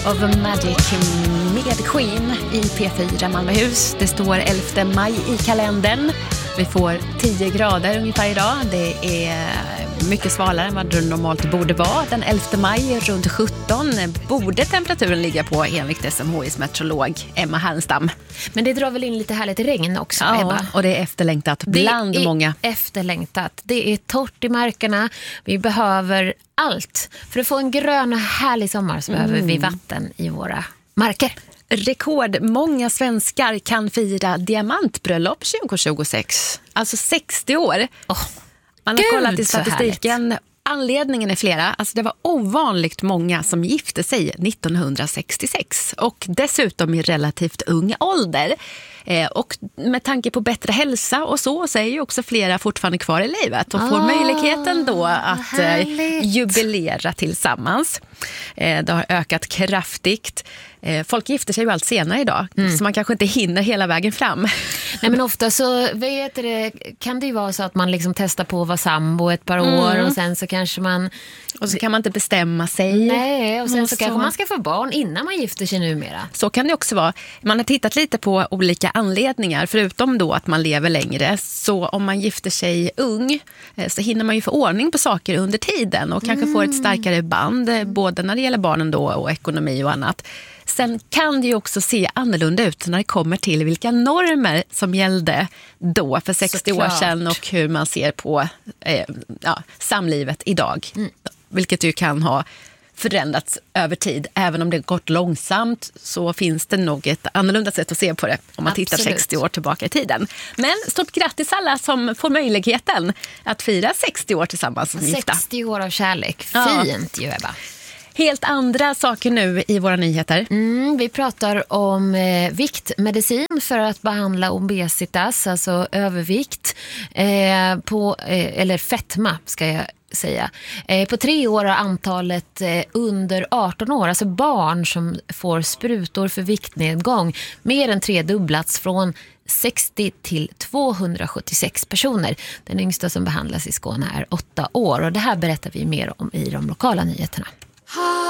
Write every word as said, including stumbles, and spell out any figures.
of Magic med Queen i P fyra Malmöhus. Det står elfte maj i kalendern. Vi får tio grader ungefär idag. Det är mycket svalare än vad det normalt borde vara. Den elfte maj runt sjutton borde temperaturen ligga på enligt S M H I:s meteorolog Emma Härnstam. Men det drar väl in lite härligt regn också, ja, Ebba? Och det är efterlängtat bland det är många. efterlängtat. Det är torrt i markerna. Vi behöver allt. För att få en grön och härlig sommar så mm. behöver vi vatten i våra marker. Rekordmånga svenskar kan fira diamantbröllop tjugo tjugosex. Alltså sextio år. Oh, Man har Gud, kollat i statistiken. Anledningen är flera. Alltså det var ovanligt många som gifte sig nittonhundrasextiosex. Och dessutom i relativt ung ålder. Eh, och med tanke på bättre hälsa och så, så är ju också flera fortfarande kvar i livet. Och får oh, möjligheten då att eh, jubilera tillsammans. Eh, det har ökat kraftigt. Eh, folk gifter sig ju allt senare idag. Mm. Så man kanske inte hinner hela vägen fram. Nej, men ofta så vet det, kan det ju vara så att man liksom testar på att vara sambo ett par år mm. och sen så kanske man... Och så kan man inte bestämma sig. Nej, och sen och så, så kanske man ska få barn innan man gifter sig numera. Så kan det också vara. Man har tittat lite på olika anledningar. Förutom då att man lever längre. Så om man gifter sig ung så hinner man ju få ordning på saker under tiden. Och kanske mm. får ett starkare band. Både när det gäller barnen då och ekonomi och annat. Sen kan det ju också se annorlunda ut när det kommer till vilka normer som gällde då för sextio år sedan och hur man ser på eh, ja, samlivet idag. Mm. Vilket ju kan ha förändrats över tid. Även om det gått långsamt så finns det nog ett annorlunda sätt att se på det om man Absolut. tittar sextio år tillbaka i tiden. Men stort grattis alla som får möjligheten att fira sextio år tillsammans som gifta. sextio år av kärlek. Fint ja. ju, Ebba. Helt andra saker nu i våra nyheter. Mm, vi pratar om eh, viktmedicin för att behandla obesitas, alltså övervikt, eh, på, eh, eller fetma ska jag säga. Eh, på tre år har antalet eh, under arton år, alltså barn som får sprutor för viktnedgång, mer än tredubblats från sextio till tvåhundrasjuttiosex personer. Den yngsta som behandlas i Skåne är åtta år och det här berättar vi mer om i de lokala nyheterna.